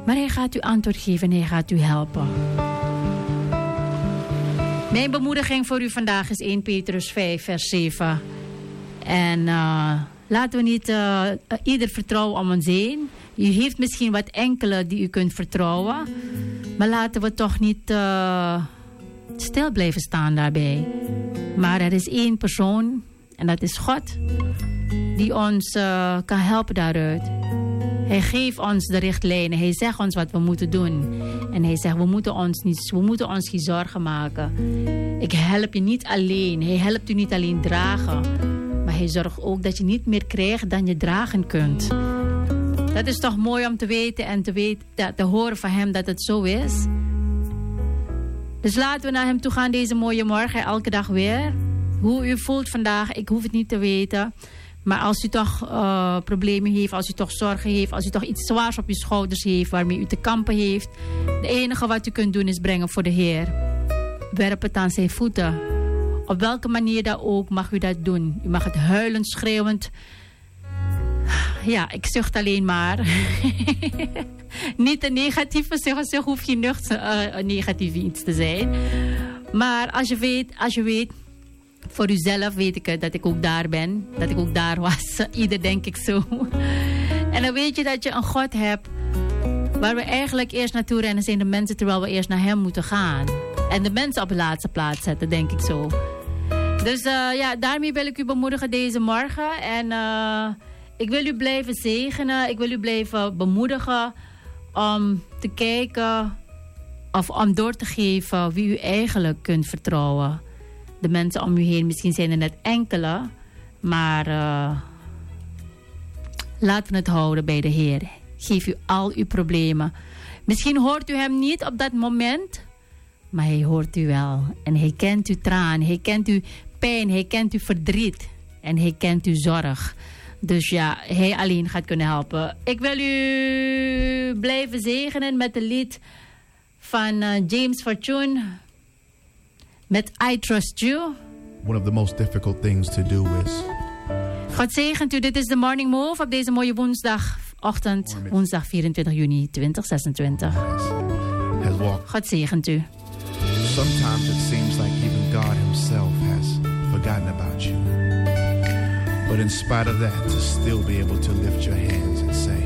Maar hij gaat u antwoord geven en hij gaat u helpen. Mijn bemoediging voor u vandaag is 1 Petrus 5 vers 7. En laten we niet ieder vertrouwen om ons heen. U heeft misschien wat enkele die u kunt vertrouwen. Maar laten we toch niet stil blijven staan daarbij. Maar er is 1 persoon en dat is God. Die ons kan helpen daaruit. Hij geeft ons de richtlijnen. Hij zegt ons wat we moeten doen. En hij zegt, we moeten ons geen zorgen maken. Ik help je niet alleen. Hij helpt u niet alleen dragen. Maar hij zorgt ook dat je niet meer krijgt dan je dragen kunt. Dat is toch mooi om te weten en te horen van hem dat het zo is. Dus laten we naar hem toe gaan deze mooie morgen. Elke dag weer. Hoe u voelt vandaag, ik hoef het niet te weten. Maar als u toch problemen heeft, als u toch zorgen heeft, als u toch iets zwaars op uw schouders heeft, waarmee u te kampen heeft. Het enige wat u kunt doen is brengen voor de Heer. Werp het aan zijn voeten. Op welke manier dan ook mag u dat doen. U mag het huilend, schreeuwend. Ja, ik zucht alleen maar. Niet de negatieve zeggen, hoeft je negatief iets te zijn. Maar als je weet, voor uzelf weet ik het, dat ik ook daar ben. Dat ik ook daar was. Ieder denk ik zo. En dan weet je dat je een God hebt waar we eigenlijk eerst naartoe rennen zijn de mensen, terwijl we eerst naar hem moeten gaan. En de mensen op de laatste plaats zetten, denk ik zo. Dus daarmee wil ik u bemoedigen deze morgen. En ik wil u blijven zegenen. Ik wil u blijven bemoedigen om te kijken of om door te geven wie u eigenlijk kunt vertrouwen. De mensen om u heen, misschien zijn er net enkele, maar laten we het houden bij de Heer. Geef u al uw problemen. Misschien hoort u hem niet op dat moment, maar hij hoort u wel. En hij kent uw traan, hij kent uw pijn, hij kent uw verdriet en hij kent uw zorg. Dus ja, hij alleen gaat kunnen helpen. Ik wil u blijven zegenen met het lied van James Fortune. Met I Trust You. One of the most difficult things to do is... God zegent u. Dit is de Morning Move op deze mooie woensdagochtend. Woensdag 24 juni 2026. God zegent u. Sometimes it seems like even God himself has forgotten about you. But in spite of that, to still be able to lift your hands and say...